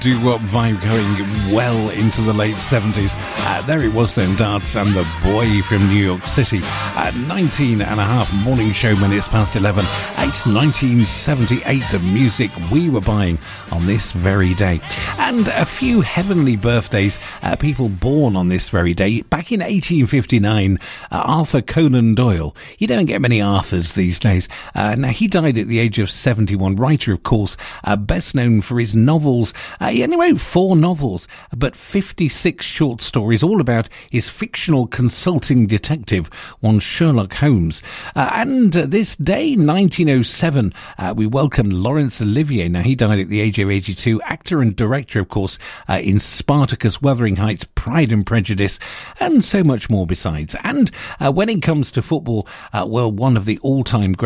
doo-wop vibe going well into the late 70s. There it was then, Darts and the Boy from New York City. 19 and a half morning show minutes past 11. It's 1978, the music we were buying on this very day. And a few heavenly birthdays, people born on this very day. Back in 1859, Arthur Conan Doyle. You don't get many Arthurs these days. Now, he died at the age of 71. Writer, of course, best known for his novels. He only wrote 4 novels, but 56 short stories, all about his fictional consulting detective, one Sherlock Holmes. And this day, 1907, we welcome Laurence Olivier. Now, he died at the age of 82, actor and director, of course, in Spartacus, Wuthering Heights, Pride and Prejudice, and so much more besides. And when it comes to football, well, one of the all-time great